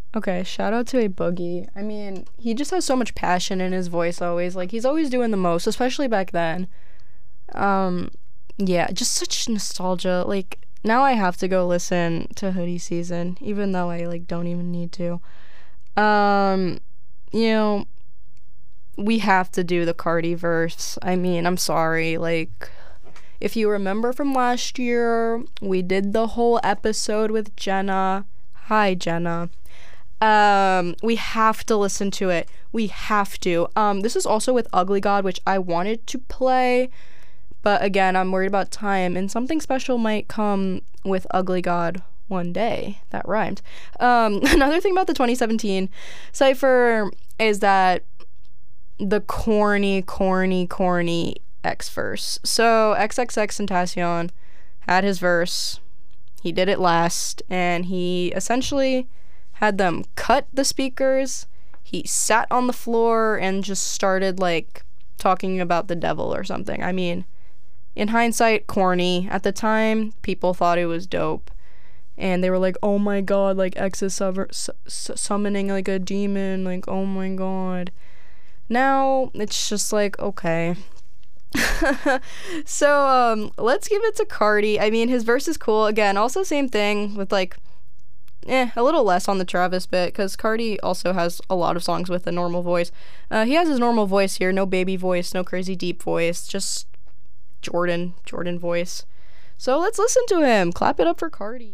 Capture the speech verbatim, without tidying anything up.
Okay, shout out to A Boogie. I mean, he just has so much passion in his voice always. Like, he's always doing the most, especially back then. Um, yeah, just such nostalgia. Like, now I have to go listen to Hoodie Season, even though I, like, don't even need to. Um, you know, we have to do the Cardi verse. I mean, I'm sorry. Like, if you remember from last year, we did the whole episode with Jenna. Hi, Jenna. Um, we have to listen to it. We have to. Um, this is also with Ugly God, which I wanted to play, but again, I'm worried about time, and something special might come with Ugly God one day. That rhymed. Um, another thing about the twenty seventeen Cypher is that the corny, corny, corny X verse. So triple X Tentacion had his verse. He did it last, and he essentially had them cut the speakers. He sat on the floor and just started, like, talking about the devil or something. I mean, in hindsight, corny. At the time, people thought it was dope. And they were like, oh my god, like, X is su- su- summoning, like, a demon. Like, oh my god. Now, it's just like, okay. So, um, let's give it to Cardi. I mean, his verse is cool. Again, also same thing with, like, eh, a little less on the Travis bit, because Cardi also has a lot of songs with a normal voice. Uh, he has his normal voice here, no baby voice, no crazy deep voice, just Jordan, Jordan voice. So let's listen to him. Clap it up for Cardi.